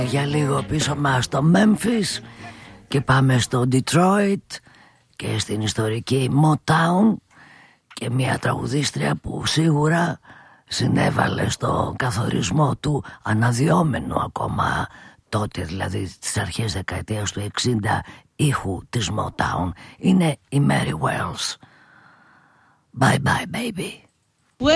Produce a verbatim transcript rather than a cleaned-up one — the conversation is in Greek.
Για λίγο πίσω μας στο Memphis και πάμε στο Detroit και στην ιστορική Motown και μια τραγουδίστρια που σίγουρα συνέβαλε στο καθορισμό του αναδυόμενου ακόμα τότε, δηλαδή στις αρχές δεκαετίας του εξήντα, ήχου της Motown. Είναι η Mary Wells. Bye bye baby.